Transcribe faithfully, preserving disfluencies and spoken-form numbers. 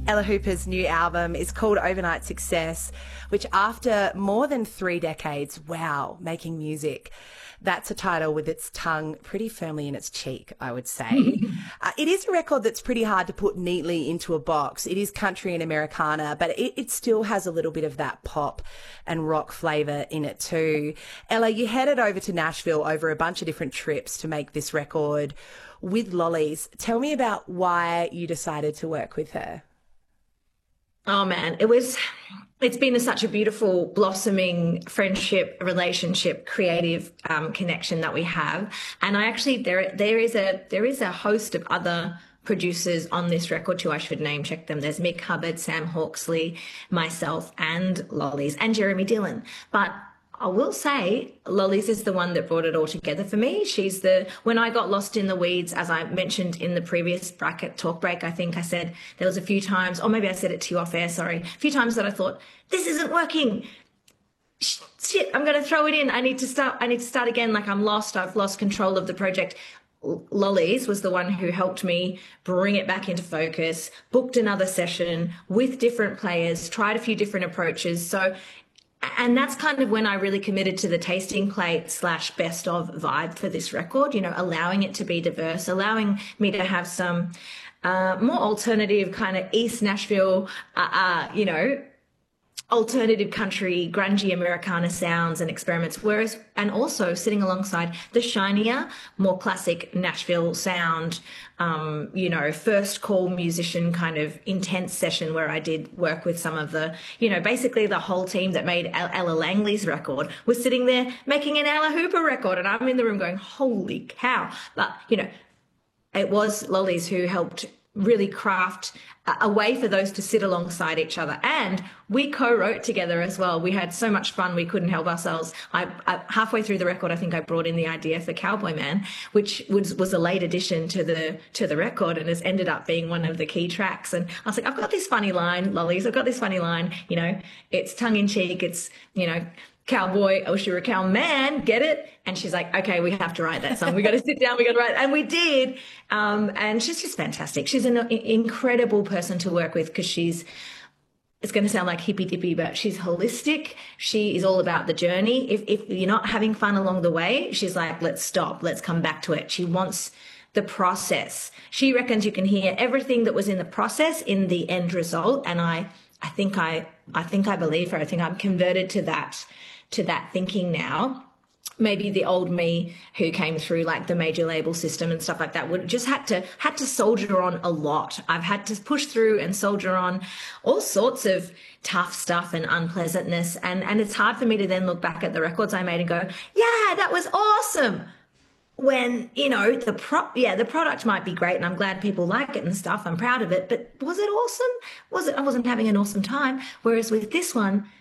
Ella Hooper's new album is called Overnight Success, which after more than three decades, wow, making music, that's a title with its tongue pretty firmly in its cheek, I would say. uh, it is a record that's pretty hard to put neatly into a box. It is country and Americana, but it, it still has a little bit of that pop and rock flavour in it too. Ella, you headed over to Nashville over a bunch of different trips to make this record with Lollies. Tell me about why you decided to work with her. Oh man, it was, it's been a, such a beautiful blossoming friendship, relationship, creative um, connection that we have. And I actually, there, there is a, there is a host of other producers on this record too. I should name check them. There's Mick Hubbard, Sam Hawksley, myself and Lollies and Jeremy Dillon. But I will say Lollies is the one that brought it all together for me. She's the, when I got lost in the weeds, as I mentioned in the previous bracket talk break, I think I said there was a few times, or maybe I said it to you off air, sorry, a few times that I thought, this isn't working. Shit, I'm going to throw it in. I need to start, I need to start again. Like I'm lost. I've lost control of the project. Lollies was the one who helped me bring it back into focus, booked another session with different players, tried a few different approaches. So And that's kind of when I really committed to the tasting plate slash best of vibe for this record, you know, allowing it to be diverse, allowing me to have some uh, more alternative kind of East Nashville, uh, uh, you know, alternative country, grungy Americana sounds and experiments, whereas, and also sitting alongside the shinier, more classic Nashville sound, um, you know, first call musician kind of intense session where I did work with some of the, you know, basically the whole team that made Ella Langley's record was sitting there making an Ella Hooper record, and I'm in the room going, holy cow. But, you know, it was Lollies who helped really craft a way for those to sit alongside each other. And we co-wrote together as well. We had so much fun, we couldn't help ourselves. I, I halfway through the record, I think I brought in the idea for Cowboy Man, which was, was a late addition to the to the record and has ended up being one of the key tracks. And I was like, I've got this funny line, Lollies, I've got this funny line, you know, it's tongue-in-cheek, it's, you know, cowboy, I wish you were a cow man, get it? And she's like, okay, we have to write that song. We got to sit down, we got to write it. And we did. Um, and she's just fantastic. She's an incredible person to work with because she's, it's going to sound like hippy dippy, but she's holistic. She is all about the journey. If, if you're not having fun along the way, she's like, let's stop, let's come back to it. She wants the process. She reckons you can hear everything that was in the process in the end result. And I, I think I, I think I believe her. I think I'm converted to that, to that thinking now. Maybe the old me who came through like the major label system and stuff like that would just had to had to soldier on a lot. I've had to push through and soldier on all sorts of tough stuff and unpleasantness. And, and it's hard for me to then look back at the records I made and go, yeah, that was awesome. When, you know, the pro yeah, the product might be great and I'm glad people like it and stuff. I'm proud of it. But was it awesome? Was it? I wasn't having an awesome time. Whereas with this one,